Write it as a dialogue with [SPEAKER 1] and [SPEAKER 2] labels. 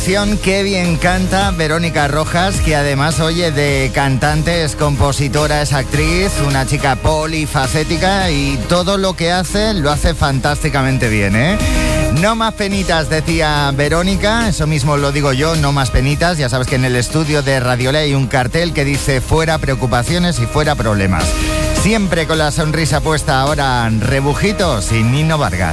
[SPEAKER 1] canción, qué bien canta Verónica Rojas, que además, oye, de cantante es compositora, es actriz, una chica polifacética y todo lo que hace, lo hace fantásticamente bien, ¿eh? No más penitas, decía Verónica, eso mismo lo digo yo, no más penitas. Ya sabes que en el estudio de Radiolé hay un cartel que dice fuera preocupaciones y fuera problemas. Siempre con la sonrisa puesta, ahora Rebujitos y Nino Vargas.